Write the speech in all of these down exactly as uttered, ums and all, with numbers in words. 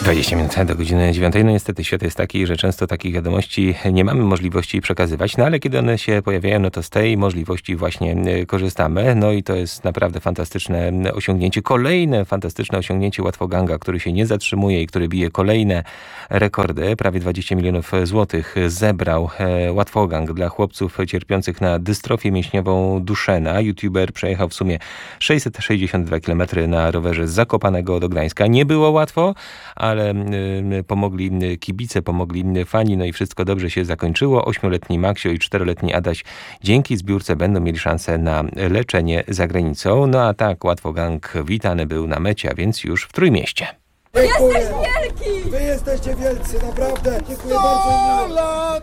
dwadzieścia minut do godziny dziewiątej. No niestety świat jest taki, że często takich wiadomości nie mamy możliwości przekazywać, no ale kiedy one się pojawiają, no to z tej możliwości właśnie korzystamy. No i to jest naprawdę fantastyczne osiągnięcie. Kolejne fantastyczne osiągnięcie Łatwoganga, który się nie zatrzymuje i który bije kolejne rekordy. Prawie dwadzieścia milionów złotych zebrał Łatwogang dla chłopców cierpiących na dystrofię mięśniową Duszena. YouTuber przejechał w sumie sześćset sześćdziesiąt dwa kilometry na rowerze z Zakopanego do Gdańska. Nie było łatwo, ale pomogli kibice, pomogli fani, no i wszystko dobrze się zakończyło. Ośmioletni Maksio i czteroletni Adaś dzięki zbiórce będą mieli szansę na leczenie za granicą. No a tak, Łatwogang witany był na mecie, a więc już w Trójmieście. Dziękuję. Jesteś wielki! Wy jesteście wielcy, naprawdę! Dziękuję bardzo i miło!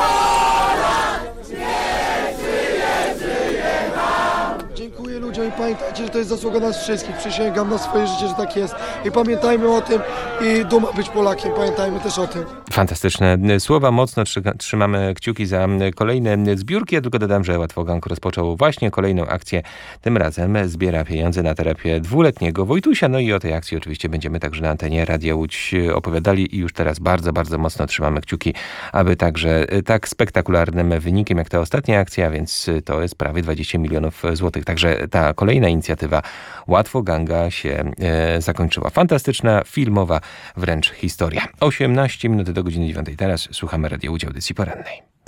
Dziękuję ludziom i pamiętajcie, że to jest zasługa nas wszystkich. Przysięgam na swoje życie, że tak jest. I pamiętajmy o tym i duma być Polakiem. Pamiętajmy też o tym. Fantastyczne słowa. Mocno trzymamy kciuki za kolejne zbiórki. Ja tylko dodam, że Łatwogang rozpoczął właśnie kolejną akcję. Tym razem zbiera pieniądze na terapię dwuletniego Wojtusia. No i o tej akcji oczywiście będziemy także na antenie Radia Łódź opowiadali i już teraz bardzo, bardzo mocno trzymamy kciuki, aby także tak spektakularnym wynikiem jak ta ostatnia akcja, więc to jest prawie dwadzieścia milionów złotych. Także ta kolejna inicjatywa Łatwoganga się e, zakończyła. Fantastyczna, filmowa wręcz historia. osiemnaście minut do godziny dziewiątej. Teraz słuchamy Radio Łódź, audycji porannej.